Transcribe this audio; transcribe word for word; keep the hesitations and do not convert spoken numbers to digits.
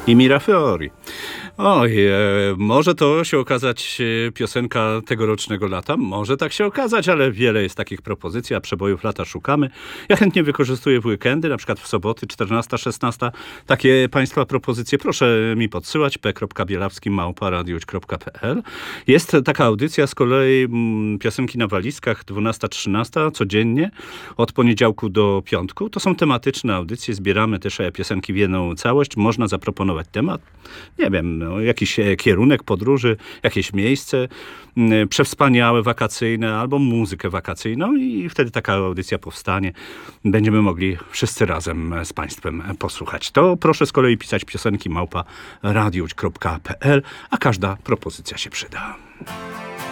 i Mirafiori. Oj, e, może to się okazać e, piosenka tegorocznego lata, może tak się okazać, ale wiele jest takich propozycji, a przebojów lata szukamy. Ja chętnie wykorzystuję w weekendy, na przykład w soboty czternasta szesnasta. Takie państwa propozycje proszę mi podsyłać p kropka bielawski małpa radiowodź kropka p l. Jest taka audycja z kolei m, piosenki na walizkach dwunasta trzynasta codziennie od poniedziałku do piątku. To są tematyczne audycje, zbieramy też e, piosenki w jedną całość. Można zaproponować temat, nie wiem, no, jakiś e, kierunek podróży, jakieś miejsce m, przewspaniałe, wakacyjne albo muzykę wakacyjną i wtedy taka audycja powstanie. Będziemy mogli wszyscy razem z państwem posłuchać. To proszę z kolei pisać piosenki małpa radiowodź kropka p l, a każda propozycja się przyda.